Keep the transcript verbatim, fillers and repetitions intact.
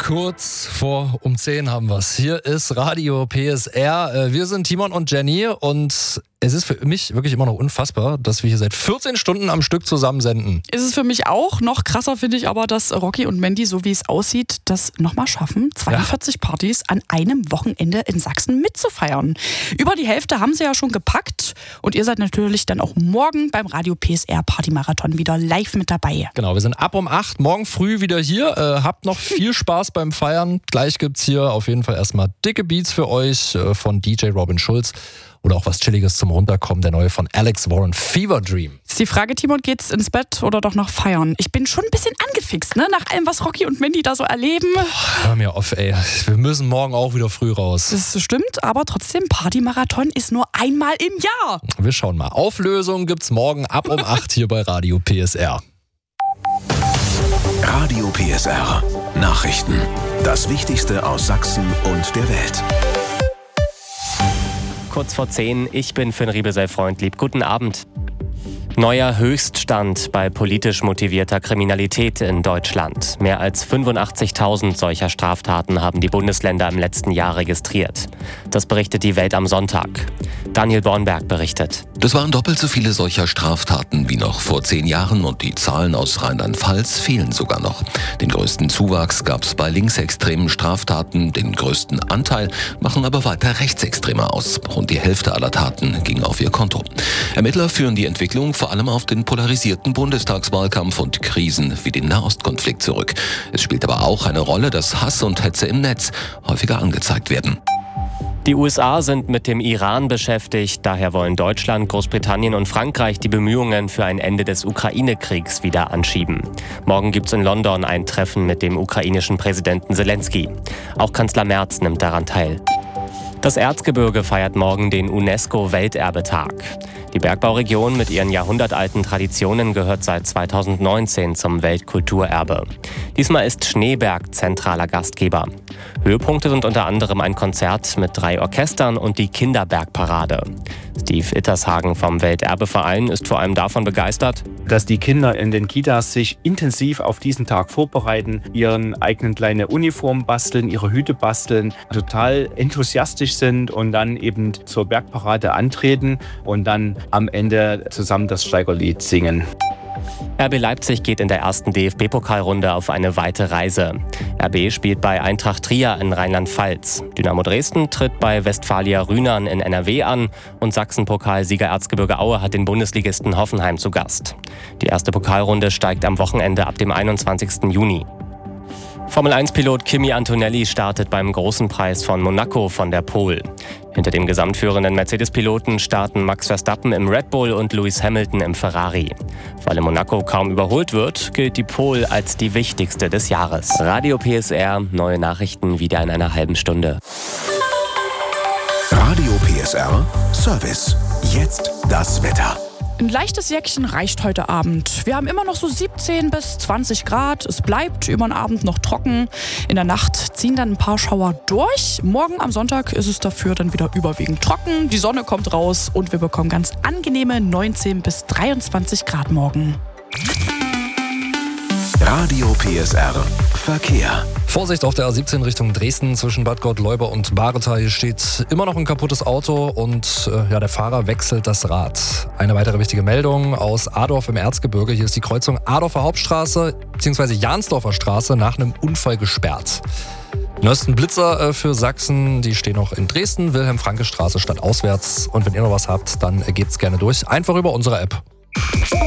Kurz vor um zehn haben wir es. Hier ist Radio P S R. Wir sind Timon und Jenny und es ist für mich wirklich immer noch unfassbar, dass wir hier seit vierzehn Stunden am Stück zusammen senden. Ist es für mich auch. Noch krasser finde ich aber, dass Rocky und Mandy, so wie es aussieht, das nochmal schaffen, zweiundvierzig ja. Partys an einem Wochenende in Sachsen mitzufeiern. Über die Hälfte haben sie ja schon gepackt und ihr seid natürlich dann auch morgen beim Radio P S R Partymarathon wieder live mit dabei. Genau, wir sind ab um acht morgen früh wieder hier. Äh, habt noch viel Spaß beim Feiern. Gleich gibt's hier auf jeden Fall erstmal dicke Beats für euch äh, von D J Robin Schulz. Oder auch was Chilliges zum Runterkommen, der neue von Alex Warren, Fever Dream. Ist die Frage, Timon, geht's ins Bett oder doch noch feiern? Ich bin schon ein bisschen angefixt, ne? Nach allem, was Rocky und Mandy da so erleben. Boah, hör mir auf, ey. Wir müssen morgen auch wieder früh raus. Das stimmt, aber trotzdem, Partymarathon ist nur einmal im Jahr. Wir schauen mal. Auflösung gibt's morgen ab um acht hier bei Radio P S R. Radio P S R. Nachrichten. Das Wichtigste aus Sachsen und der Welt. Kurz vor zehn, ich bin Finn Riebesell-Freundlieb. Guten Abend. Neuer Höchststand bei politisch motivierter Kriminalität in Deutschland. Mehr als fünfundachtzigtausend solcher Straftaten haben die Bundesländer im letzten Jahr registriert. Das berichtet die Welt am Sonntag. Daniel Bornberg berichtet. Das waren doppelt so viele solcher Straftaten wie noch vor zehn Jahren und die Zahlen aus Rheinland-Pfalz fehlen sogar noch. Den größten Zuwachs gab es bei linksextremen Straftaten, den größten Anteil machen aber weiter Rechtsextreme aus. Rund die Hälfte aller Taten ging auf ihr Konto. Ermittler führen die Entwicklung vor allem auf den polarisierten Bundestagswahlkampf und Krisen wie den Nahostkonflikt zurück. Es spielt aber auch eine Rolle, dass Hass und Hetze im Netz häufiger angezeigt werden. Die U S A sind mit dem Iran beschäftigt, daher wollen Deutschland, Großbritannien und Frankreich die Bemühungen für ein Ende des Ukraine-Kriegs wieder anschieben. Morgen gibt's in London ein Treffen mit dem ukrainischen Präsidenten Zelensky. Auch Kanzler Merz nimmt daran teil. Das Erzgebirge feiert morgen den UNESCO-Welterbetag. Die Bergbauregion mit ihren jahrhundertalten Traditionen gehört seit zweitausendneunzehn zum Weltkulturerbe. Diesmal ist Schneeberg zentraler Gastgeber. Höhepunkte sind unter anderem ein Konzert mit drei Orchestern und die Kinderbergparade. Steve Ittershagen vom Welterbeverein ist vor allem davon begeistert, dass die Kinder in den Kitas sich intensiv auf diesen Tag vorbereiten, ihren eigenen kleine Uniform basteln, ihre Hüte basteln, total enthusiastisch sind und dann eben zur Bergparade antreten und dann am Ende zusammen das Steigerlied singen. R B Leipzig geht in der ersten D F B-Pokalrunde auf eine weite Reise. R B spielt bei Eintracht Trier in Rheinland-Pfalz. Dynamo Dresden tritt bei Westfalia Rühnern in N R W an und Sachsen-Pokalsieger Erzgebirge Aue hat den Bundesligisten Hoffenheim zu Gast. Die erste Pokalrunde steigt am Wochenende ab dem einundzwanzigsten Juni. Formel eins Pilot Kimi Antonelli startet beim Großen Preis von Monaco von der Pole. Hinter dem gesamtführenden Mercedes-Piloten starten Max Verstappen im Red Bull und Lewis Hamilton im Ferrari. Weil in Monaco kaum überholt wird, gilt die Pole als die wichtigste des Jahres. Radio P S R, neue Nachrichten wieder in einer halben Stunde. Radio P S R Service. Jetzt das Wetter. Ein leichtes Jäckchen reicht heute Abend. Wir haben immer noch so siebzehn bis zwanzig Grad. Es bleibt über den Abend noch trocken. In der Nacht ziehen dann ein paar Schauer durch. Morgen am Sonntag ist es dafür dann wieder überwiegend trocken. Die Sonne kommt raus und wir bekommen ganz angenehme neunzehn bis dreiundzwanzig Grad morgen. Radio P S R Verkehr. Vorsicht auf der A siebzehn Richtung Dresden zwischen Bad Gottleuba und Bareta. Hier steht immer noch ein kaputtes Auto und äh, ja, der Fahrer wechselt das Rad. Eine weitere wichtige Meldung aus Adorf im Erzgebirge. Hier ist die Kreuzung Adorfer Hauptstraße bzw. Jansdorfer Straße nach einem Unfall gesperrt. Die neuesten Blitzer äh, für Sachsen, die stehen noch in Dresden, Wilhelm-Franke-Straße stadtauswärts. Und wenn ihr noch was habt, dann äh, gebt's gerne durch. Einfach über unsere App.